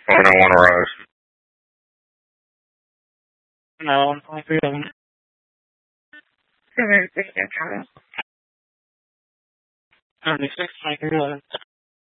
I don't want to rise. No, I don't. Very big, Charles. 96, I can do it.